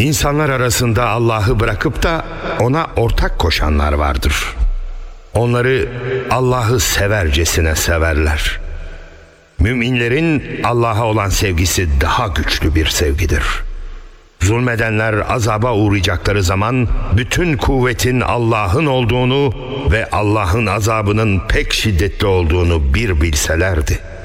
İnsanlar arasında Allah'ı bırakıp da ona ortak koşanlar vardır. Onları Allah'ı severcesine severler. Müminlerin Allah'a olan sevgisi daha güçlü bir sevgidir. Zulmedenler azaba uğrayacakları zaman bütün kuvvetin Allah'ın olduğunu ve Allah'ın azabının pek şiddetli olduğunu bir bilselerdi.